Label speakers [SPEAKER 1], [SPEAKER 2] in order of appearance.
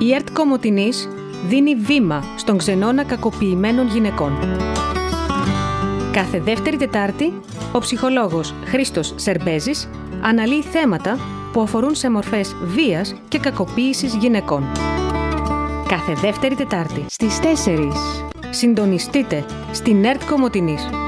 [SPEAKER 1] Η ΕΡΤ Κομοτηνής δίνει βήμα στον ξενώνα κακοποιημένων γυναικών. Κάθε δεύτερη Τετάρτη, ο ψυχολόγος Χρήστος Σερμπέζης αναλύει θέματα που αφορούν σε μορφές βίας και κακοποίησης γυναικών. Κάθε δεύτερη Τετάρτη στις 4. Συντονιστείτε στην ΕΡΤ Κομοτηνής.